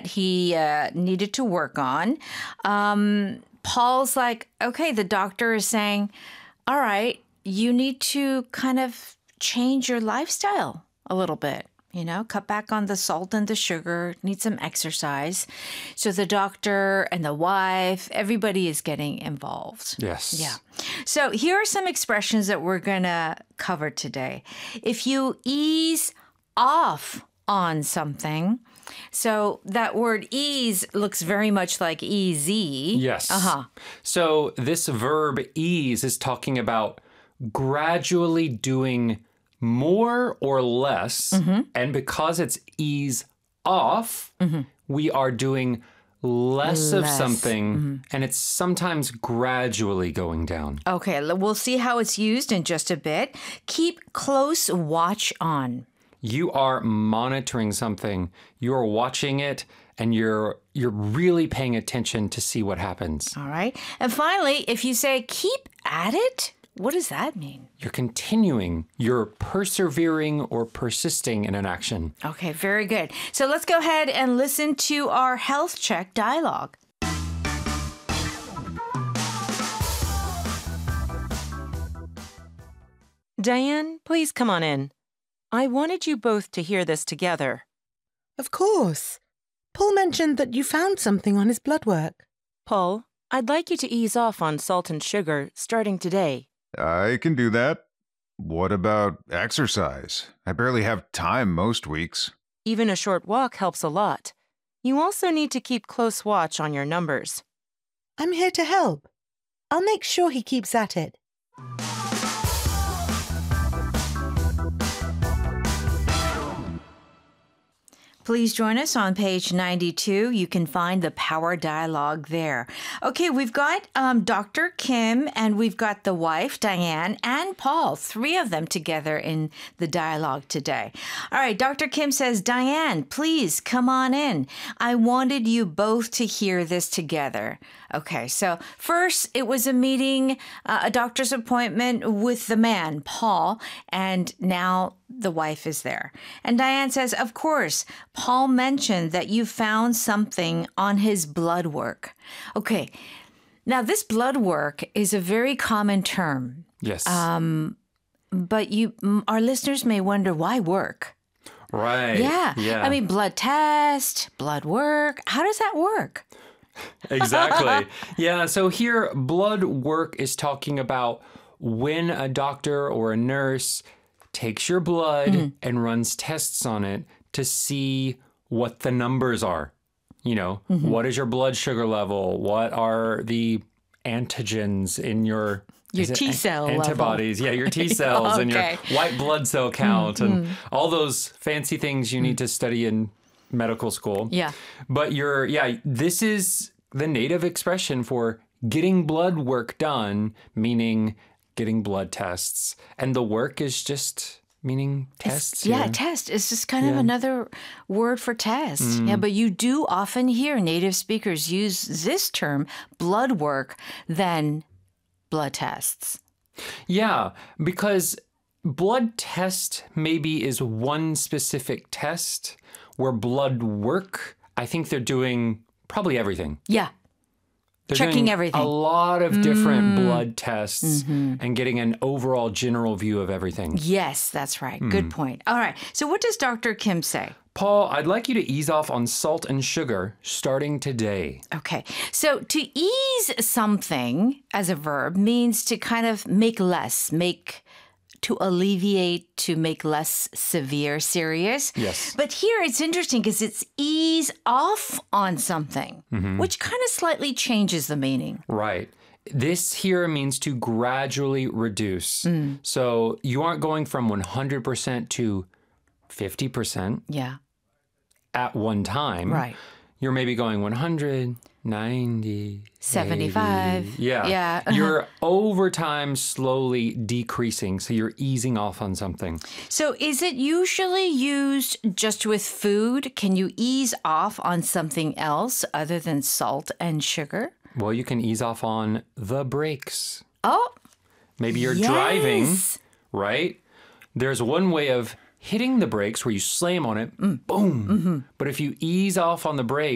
he needed to work on. Paul's like, okay, the doctor is saying, all right, you need to kind of change your lifestyle a little bit. You know, cut back on the salt and the sugar, need some exercise. So the doctor and the wife, everybody is getting involved. Yes. Yeah. So here are some expressions that we're going to cover today. If you ease off on something, so that word ease looks very much like easy. Yes. So this verb ease is talking about gradually doing more or less, and because it's ease off, we are doing less of something, and it's sometimes gradually going down. Okay, we'll see how it's used in just a bit. Keep close watch on. You are monitoring something, you're watching it, and you're really paying attention to see what happens. All right. And finally, if you say keep at it, what does that mean? You're continuing, you're persevering or persisting in an action. Okay, very good. So let's go ahead and listen to our health check dialogue. Diane, please come on in. I wanted you both to hear this together. Of course. Paul mentioned that you found something on his blood work. Paul, I'd like you to ease off on salt and sugar starting today. I can do that. What about exercise? I barely have time most weeks. Even a short walk helps a lot. You also need to keep close watch on your numbers. I'm here to help. I'll make sure he keeps at it. Please join us on page 92. You can find the power dialogue there. Okay, we've got Dr. Kim and we've got the wife, Diane, and Paul, three of them together in the dialogue today. All right, Dr. Kim says, Diane, please come on in. I wanted you both to hear this together. Okay, so first it was a meeting, a doctor's appointment with the man, Paul, and now the wife is there. And Diane says, of course, Paul mentioned that you found something on his blood work. Okay, now this blood work is a very common term. Yes. But our listeners may wonder, why work? Right. Yeah. I mean, blood test, blood work. How does that work? Exactly. Yeah. So here, blood work is talking about when a doctor or a nurse takes your blood and runs tests on it to see what the numbers are. You know, what is your blood sugar level? What are the antigens in your T cell antibodies? level. Yeah, your T cells and your white blood cell count and all those fancy things you need to study in medical school. Yeah. But this is the native expression for getting blood work done, meaning getting blood tests. And the work is just meaning tests. Test. It's just kind of another word for test. Yeah, but you do often hear native speakers use this term, blood work, than blood tests. Yeah, because blood test maybe is one specific test, where blood work, I think they're doing probably everything. Yeah. They're checking doing everything. A lot of different blood tests and getting an overall general view of everything. Yes, that's right. Good point. All right. So what does Dr. Kim say? Paul, I'd like you to ease off on salt and sugar starting today. Okay. So to ease something as a verb means to kind of make less, to alleviate, to make less severe, serious. Yes. But here it's interesting because it's ease off on something, which kind of slightly changes the meaning. Right. This here means to gradually reduce. So you aren't going from 100% to 50% Yeah. at one time. Right. You're maybe going 100, 90, 75. 80. Yeah. You're over time slowly decreasing. So you're easing off on something. So is it usually used just with food? Can you ease off on something else other than salt and sugar? Well, you can ease off on the brakes. Oh, Maybe you're driving, right? There's one way of hitting the brakes where you slam on it, boom. But if you ease off on the brakes,